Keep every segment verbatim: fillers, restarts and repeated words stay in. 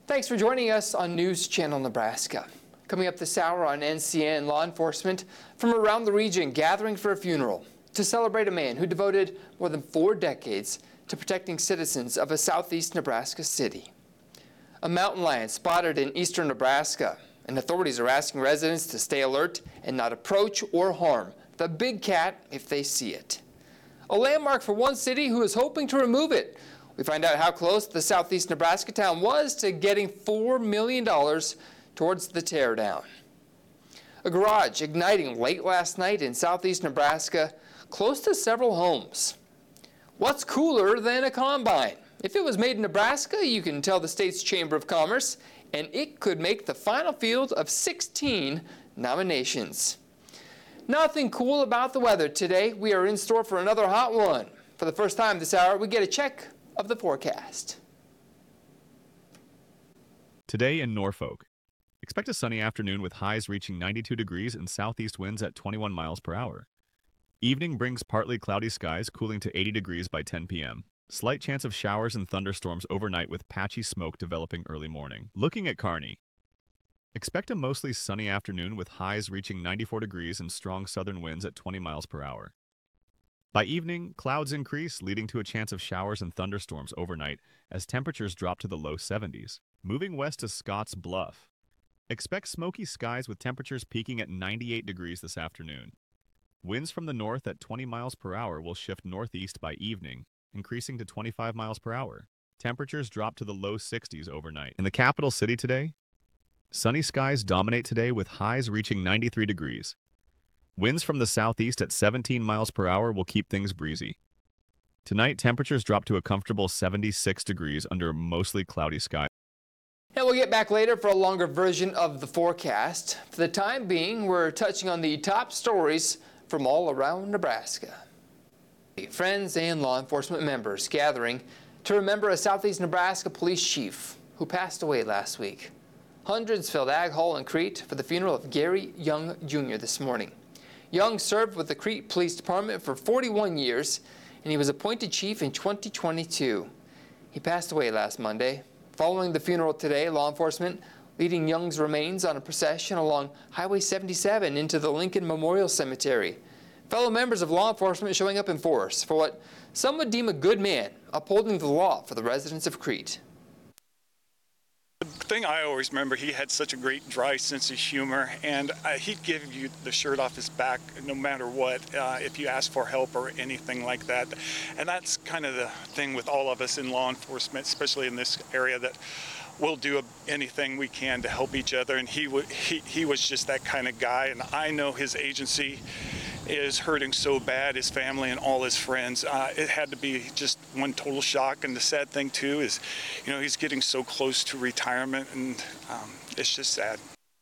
Thanks for joining us on News Channel Nebraska. Coming up this hour on N C N, law enforcement from around the region gathering for a funeral to celebrate a man who devoted more than four decades to protecting citizens of a southeast Nebraska city. A mountain lion spotted in eastern Nebraska, and authorities are asking residents to stay alert and not approach or harm the big cat if they see it. A landmark for one city who is hoping to remove it. We find out how close the southeast Nebraska town was to getting four million dollars towards the teardown. A garage igniting late last night in southeast Nebraska, close to several homes. What's cooler than a combine? If it was made in Nebraska, you can tell the state's Chamber of Commerce, and it could make the final field of sixteen nominations. Nothing cool about the weather today. We are in store for another hot one. For the first time this hour, we get a check of the forecast. Today in Norfolk, expect a sunny afternoon with highs reaching ninety-two degrees and southeast winds at twenty-one miles per hour. Evening brings partly cloudy skies, cooling to eighty degrees by ten p m Slight chance of showers and thunderstorms overnight with patchy smoke developing early morning. Looking at Kearney, expect a mostly sunny afternoon with highs reaching ninety-four degrees and strong southern winds at twenty miles per hour. By evening, clouds increase, leading to a chance of showers and thunderstorms overnight as temperatures drop to the low seventies. Moving west to Scotts Bluff, expect smoky skies with temperatures peaking at ninety-eight degrees this afternoon. Winds from the north at twenty miles per hour will shift northeast by evening, increasing to twenty-five miles per hour. Temperatures drop to the low sixties overnight. In the capital city today, sunny skies dominate today with highs reaching ninety-three degrees. Winds from the southeast at seventeen miles per hour will keep things breezy. Tonight, temperatures drop to a comfortable seventy-six degrees under mostly cloudy skies. And we'll get back later for a longer version of the forecast. For the time being, we're touching on the top stories from all around Nebraska. Friends and law enforcement members gathering to remember a southeast Nebraska police chief who passed away last week. Hundreds filled Ag Hall in Crete for the funeral of Gary Young Junior this morning. Young served with the Crete Police Department for forty-one years, and he was appointed chief in twenty twenty-two. He passed away last Monday. Following the funeral today, law enforcement leading Young's remains on a procession along Highway seventy-seven into the Lincoln Memorial Cemetery. Fellow members of law enforcement showing up in force for what some would deem a good man, upholding the law for the residents of Crete. The thing I always remember, he had such a great dry sense of humor, and uh, he'd give you the shirt off his back no matter what, uh, if you asked for help or anything like that. And that's kind of the thing with all of us in law enforcement, especially in this area, that we'll do anything we can to help each other. And he, w he, he was just that kind of guy, and I know his agency is hurting so bad, his family and all his friends. Uh, it had to be just one total shock. And the sad thing too is, you know, he's getting so close to retirement, and um, it's just sad.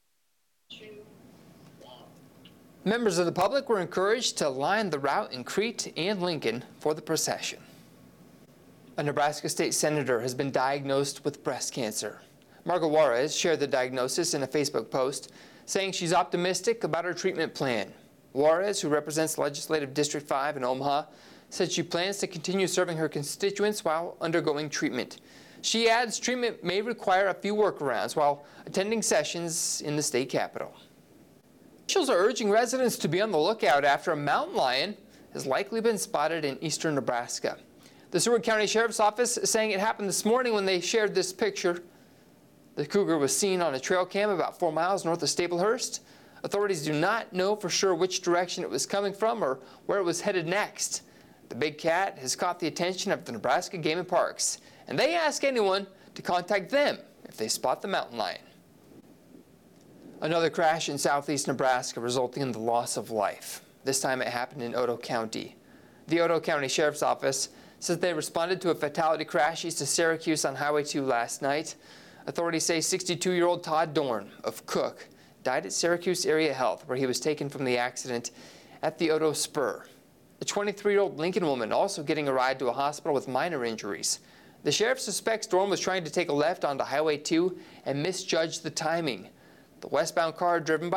Members of the public were encouraged to line the route in Crete and Lincoln for the procession. A Nebraska state senator has been diagnosed with breast cancer. Margo Juarez shared the diagnosis in a Facebook post, saying she's optimistic about her treatment plan. Juarez, who represents Legislative District five in Omaha, said she plans to continue serving her constituents while undergoing treatment. She adds treatment may require a few workarounds while attending sessions in the state capitol. Officials are urging residents to be on the lookout after a mountain lion has likely been spotted in eastern Nebraska. The Seward County Sheriff's Office is saying it happened this morning when they shared this picture. The cougar was seen on a trail cam about four miles north of Staplehurst. Authorities do not know for sure which direction it was coming from or where it was headed next. The big cat has caught the attention of the Nebraska Game and Parks, and they ask anyone to contact them if they spot the mountain lion. Another crash in southeast Nebraska resulting in the loss of life. This time it happened in Otoe County. The Otoe County Sheriff's Office says they responded to a fatality crash east of Syracuse on Highway two last night. Authorities say sixty-two-year-old Todd Dorn of Cook died at Syracuse Area Health, where he was taken from the accident at the Otoe Spur. A twenty-three-year-old Lincoln woman also getting a ride to a hospital with minor injuries. The sheriff suspects Dorn was trying to take a left onto Highway two and misjudged the timing. The westbound car driven by